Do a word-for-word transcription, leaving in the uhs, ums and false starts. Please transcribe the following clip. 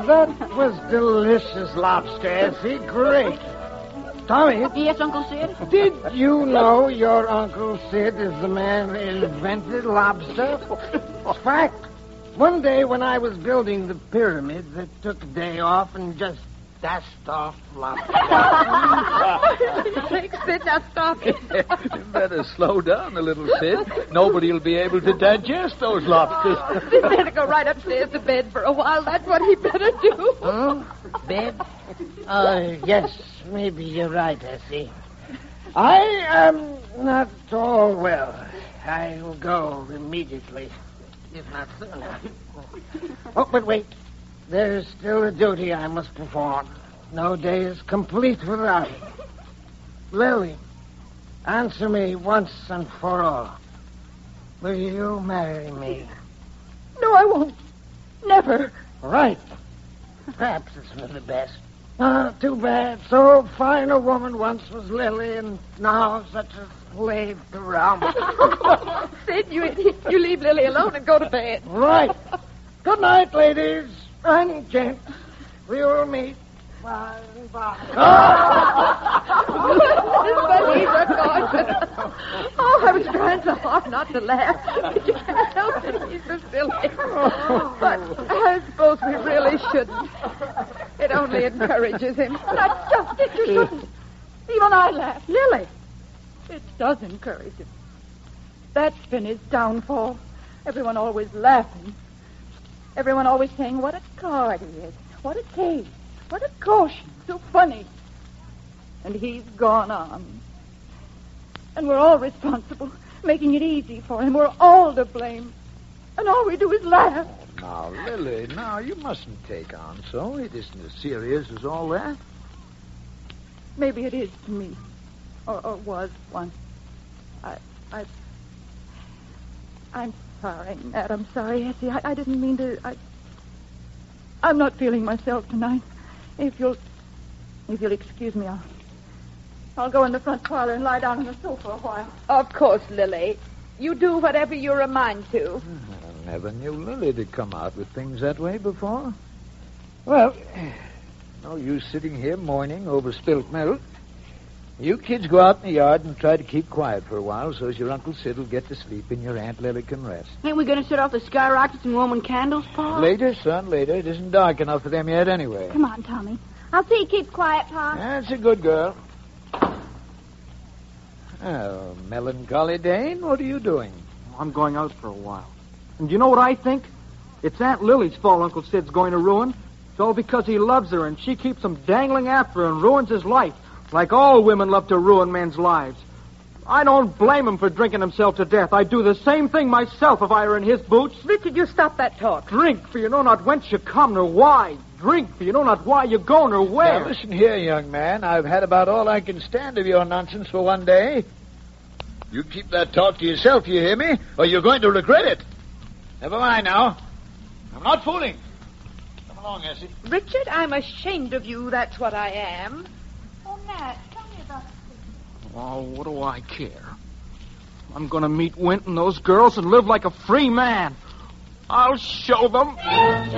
that was delicious lobster, Essie. Great. Tommy. Yes, Uncle Sid? Did you know your Uncle Sid is the man who invented lobster? Fact, one day when I was building the pyramids, I took a day off and just dashed off lobster. Take, Sid, now stop it. You better slow down a little, Sid. Nobody will be able to digest those lobsters. Sid better go right upstairs to bed for a while. That's what he better do. Huh? Bed? Uh, yes, maybe you're right, Essie. I am not all well. I will go immediately, if not sooner. Oh, but wait. There's still a duty I must perform. No day is complete without it. Lily, answer me once and for all. Will you marry me? No, I won't. Never. Right. Perhaps it's for the best. Ah, too bad. So fine a woman once was Lily, and now such a slave to Rum. Sid, you, you leave Lily alone and go to bed. Right. Good night, ladies and gents. We will meet by and by. But he's a caution. Oh, I was trying so hard not to laugh. But you can't help it. He's so silly. But I suppose we really shouldn't. It only encourages him. But I just think you shouldn't. Even I laugh. Lily, it does encourage him. That's been his downfall. Everyone always laughing. Everyone always saying what a card he is. What a case. What a caution. So funny. And he's gone on. And we're all responsible, making it easy for him. We're all to blame. And all we do is laugh. Now, Lily, now, you mustn't take on so. It isn't as serious as all that. Maybe it is to me. Or, or was once. I... I... I'm sorry, Nat. I'm sorry, Essie. I, I didn't mean to... I... I'm not feeling myself tonight. If you'll... If you'll excuse me, I'll... I'll go in the front parlor and lie down on the sofa a while. Of course, Lily. You do whatever you're a mind to. I never knew Lily to come out with things that way before. Well, no use sitting here mourning over spilt milk. You kids go out in the yard and try to keep quiet for a while so as your Uncle Sid will get to sleep and your Aunt Lily can rest. Ain't we going to set off the skyrockets and Roman candles, Pa? Later, son, later. It isn't dark enough for them yet anyway. Come on, Tommy. I'll see you keep quiet, Pa. That's a good girl. Oh, melancholy Dane, what are you doing? I'm going out for a while. And do you know what I think? It's Aunt Lily's fault Uncle Sid's going to ruin. It's all because he loves her, and she keeps him dangling after her and ruins his life, like all women love to ruin men's lives. I don't blame him for drinking himself to death. I'd do the same thing myself if I were in his boots. Richard, you stop that talk. Drink, for you know not whence you come nor why. Drink, for you know not why you go nor where. Now, listen here, young man. I've had about all I can stand of your nonsense for one day. You keep that talk to yourself, you hear me? Or you're going to regret it. Never mind now. I'm not fooling. Come along, Essie. Richard, I'm ashamed of you. That's what I am. Oh, Nat, tell me about this. Oh, what do I care? I'm going to meet Wint and those girls and live like a free man. I'll show them.